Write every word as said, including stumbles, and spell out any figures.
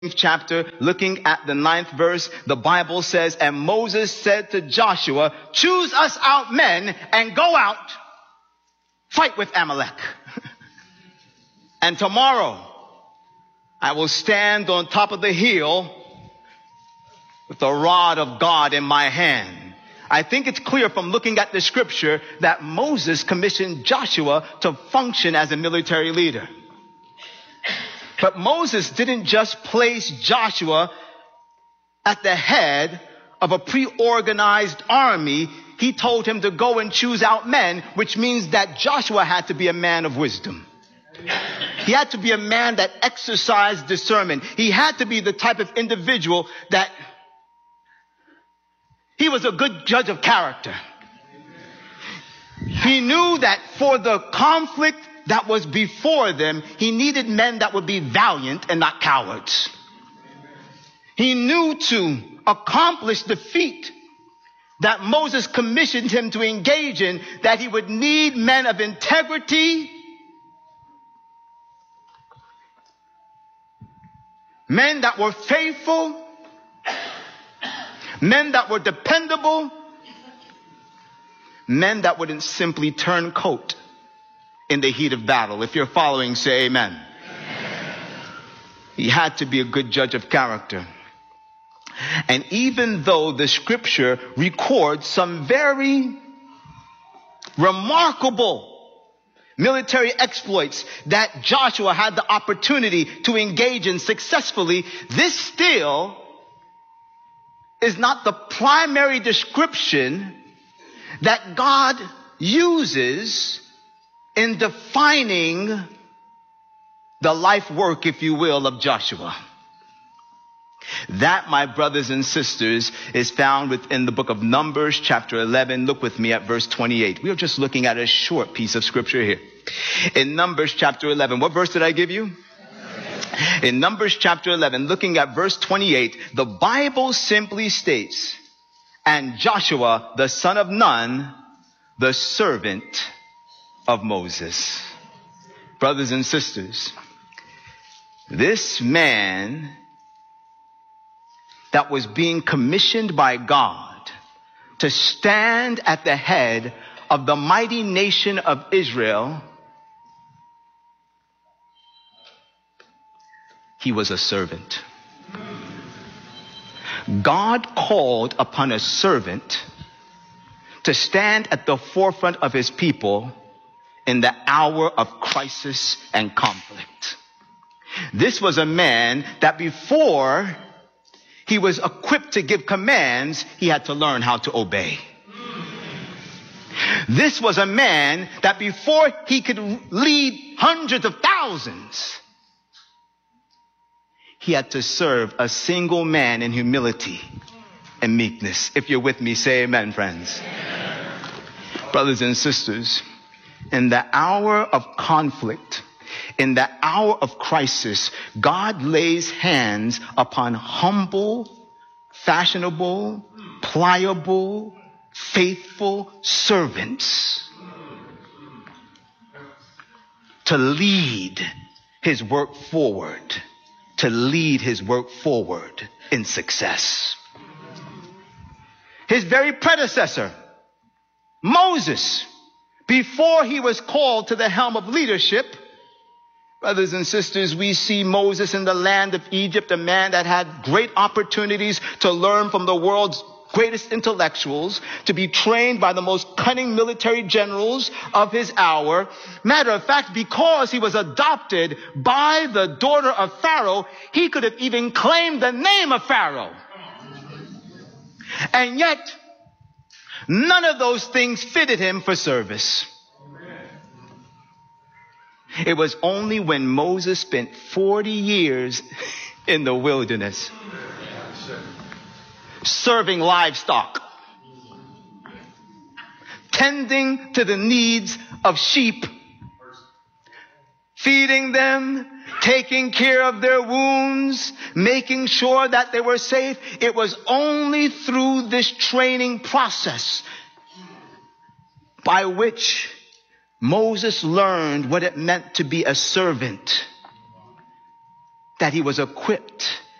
chapter, looking at the ninth verse, the Bible says, and Moses said to Joshua, choose us out men and go out, fight with Amalek. And tomorrow I will stand on top of the hill with the rod of God in my hand. I think it's clear from looking at the scripture that Moses commissioned Joshua to function as a military leader. But Moses didn't just place Joshua at the head of a pre-organized army. He told him to go and choose out men, which means that Joshua had to be a man of wisdom. He had to be a man that exercised discernment. He had to be the type of individual that he was a good judge of character. He knew that for the conflict that was before them, he needed men that would be valiant and not cowards. He knew to accomplish the feat that Moses commissioned him to engage in, that he would need men of integrity, men that were faithful, men that were dependable, men that wouldn't simply turn coat in the heat of battle. If you're following, say amen. Amen. He had to be a good judge of character. And even though the scripture records some very remarkable military exploits that Joshua had the opportunity to engage in successfully, this still is not the primary description that God uses in defining the life work, if you will, of Joshua. That, my brothers and sisters, is found within the book of Numbers, chapter eleven. Look with me at verse twenty-eight. We are just looking at a short piece of scripture here. In Numbers, chapter eleven, what verse did I give you? In Numbers, chapter eleven, looking at verse twenty-eight, the Bible simply states, and Joshua, the son of Nun, the servant of Moses. Brothers and sisters, this man that was being commissioned by God to stand at the head of the mighty nation of Israel, he was a servant. God called upon a servant to stand at the forefront of his people in the hour of crisis and conflict. This was a man that before he was equipped to give commands, he had to learn how to obey. This was a man that before he could lead hundreds of thousands, he had to serve a single man in humility and meekness. If you're with me, say amen, friends. Amen. Brothers and sisters, in the hour of conflict, in the hour of crisis, God lays hands upon humble, fashionable, pliable, faithful servants to lead his work forward, to lead his work forward in success. His very predecessor, Moses, before he was called to the helm of leadership, brothers and sisters, we see Moses in the land of Egypt, a man that had great opportunities to learn from the world's greatest intellectuals, to be trained by the most cunning military generals of his hour. Matter of fact, because he was adopted by the daughter of Pharaoh, he could have even claimed the name of Pharaoh. And yet, none of those things fitted him for service. It was only when Moses spent forty years in the wilderness serving livestock, tending to the needs of sheep, feeding them, taking care of their wounds, making sure that they were safe. It was only through this training process by which Moses learned what it meant to be a servant, that he was equipped